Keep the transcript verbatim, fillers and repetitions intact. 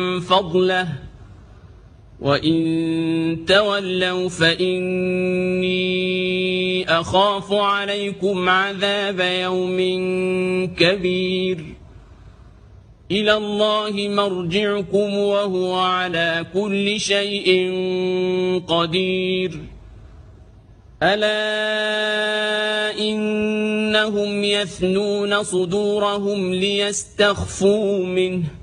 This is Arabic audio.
فضله وإن تولوا فإني أخاف عليكم عذاب يوم كبير إلى الله مرجعكم وهو على كل شيء قدير ألا إنهم يثنون صدورهم ليستخفوا منه